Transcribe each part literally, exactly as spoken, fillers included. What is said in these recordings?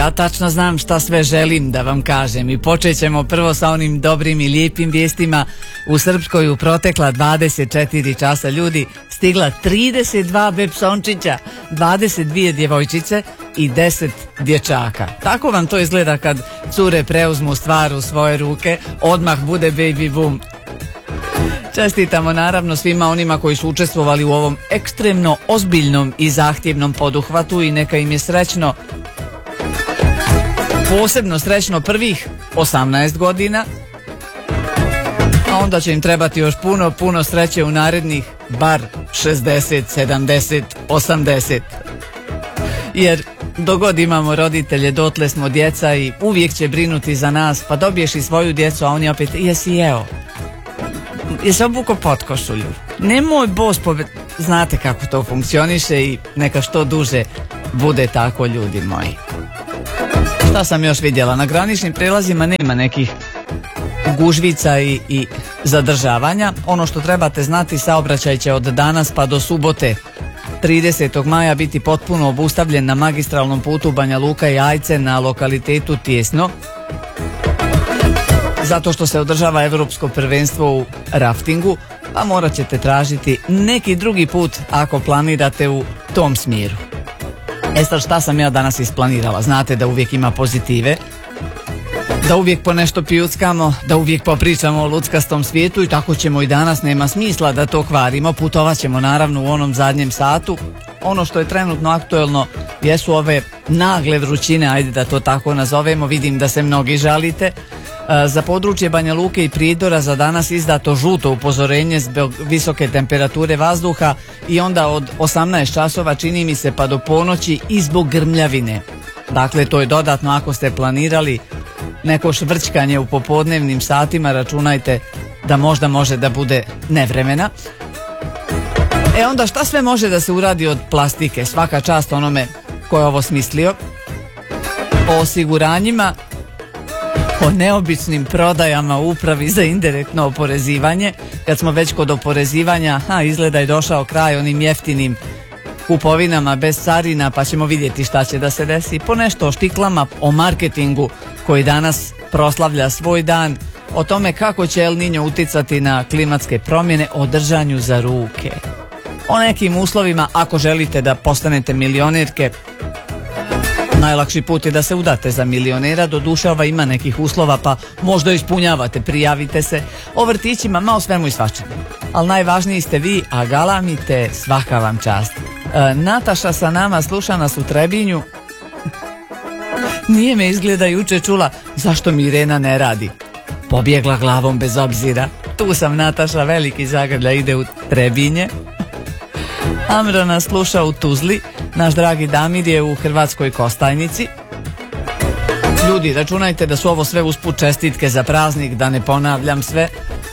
ja tačno znam šta sve želim da vam kažem i počet ćemo prvo sa onim dobrim i lijepim vijestima. U Srpskoj u protekla dvadeset četiri časa ljudi stigla trideset dva bepsončića, dvadeset dvije djevojčice i deset dječaka. Tako vam to izgleda kad cure preuzmu stvar u svoje ruke, odmah bude baby boom. Čestitamo naravno svima onima koji su učestvovali u ovom ekstremno ozbiljnom i zahtjevnom poduhvatu i neka im je srećno, posebno srećno prvih osamnaest godina, a onda će im trebati još puno, puno sreće u narednih bar šezdeset, sedamdeset, osamdeset. Jer dogod imamo roditelje, dotle smo djeca i uvijek će brinuti za nas, pa dobiješ i svoju djecu, a oni opet, jesi jeo? Jesi obuko potkošulju? Nemoj bos pobed... Znate kako to funkcioniše i neka što duže bude tako, ljudi moji. Šta sam još vidjela? Na graničnim prelazima nema nekih gužvica i, i zadržavanja. Ono što trebate znati, saobraćaj će od danas pa do subote tridesetog maja biti potpuno obustavljen na magistralnom putu Banja Luka i Ajce na lokalitetu Tijesno, zato što se održava Europsko prvenstvo u raftingu, pa morat ćete tražiti neki drugi put ako planirate u tom smjeru. E sad, šta sam ja danas isplanirala? Znate da uvijek ima pozitive, da uvijek po nešto pijuckamo, da uvijek popričamo o luckastom svijetu i tako ćemo i danas, nema smisla da to kvarimo. Putovat ćemo naravno u onom zadnjem satu. Ono što je trenutno aktuelno jesu ove nagle vrućine, ajde da to tako nazovemo, vidim da se mnogi žalite. Za područje Banja Luke i Pridora za danas izdato žuto upozorenje zbog visoke temperature vazduha i onda od osamnaest časova čini mi se pa do ponoći i zbog grmljavine. Dakle, to je dodatno ako ste planirali neko švrčkanje u popodnevnim satima, računajte da možda može da bude nevremena. E onda šta sve može da se uradi od plastike? Svaka čast onome ko je ovo smislio. O osiguranjima, o neobičnim prodajama u upravi za indirektno oporezivanje. Kad smo već kod oporezivanja, ha, izgleda je došao kraj onim jeftinim kupovinama bez carina, pa ćemo vidjeti šta će da se desi. Po nešto o štiklama, o marketingu koji danas proslavlja svoj dan, o tome kako će El Niño uticati na klimatske promjene, o držanju za ruke, o nekim uslovima ako želite da postanete milionerke. Najlakši put je da se udate za milionera, doduše ova ima nekih uslova pa možda ispunjavate, prijavite se. O vrtićima, ma o svemu i svačemu. Ali najvažniji ste vi, a galamite, svaka vam čast. E, Nataša sa nama sluša nas u Trebinju. Nije me izgleda juče čula, zašto mi Irena ne radi? Pobjegla glavom bez obzira. Tu sam, Nataša, veliki zagrlja ide u Trebinje. Amro nas sluša u Tuzli. Naš dragi Damir je u Hrvatskoj Kostajnici. Ljudi, računajte da su ovo sve usput čestitke za praznik, da ne ponavljam sve.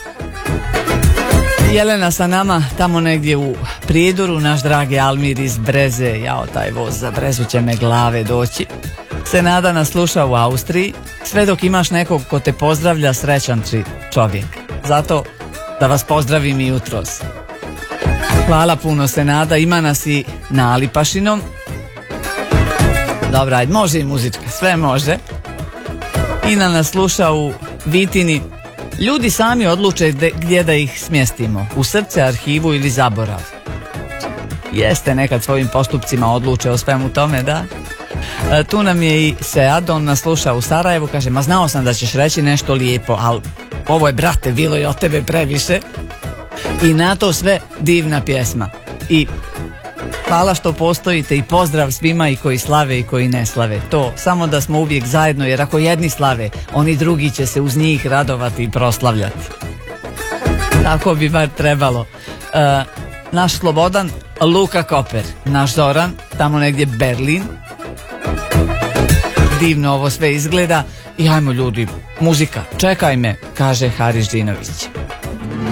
Jelena sa nama tamo negdje u Prijedoru, naš dragi Almir iz Breze, jao, taj voz za Brezu će me glave doći. Senada nas sluša u Austriji. Sve dok imaš nekog ko te pozdravlja, srećan si čovjek. Zato da vas pozdravim i jutros. Hvala puno, Senada, ima nas i na Alipašinom. Dobra, ajde, može i muzička, sve može. Ina nas sluša u Vitini. Ljudi sami odluče de, gdje da ih smjestimo, u srce, arhivu ili zaborav. Jeste, nekad svojim postupcima odluče o svemu tome, da. E, tu nam je i Sead, on nas sluša u Sarajevu, kaže, ma znao sam da ćeš reći nešto lijepo, ali ovo je, brate, bilo je od tebe previše. I na to sve divna pjesma. I hvala što postojite i pozdrav svima i koji slave i koji ne slave. To, samo da smo uvijek zajedno, jer ako jedni slave, oni drugi će se uz njih radovati i proslavljati. Tako bi bar trebalo. E, naš Slobodan, Luka Koper, naš Zoran, tamo negdje Berlin. Divno ovo sve izgleda. I ajmo ljudi, muzika, čekaj me, kaže Haris Đinović.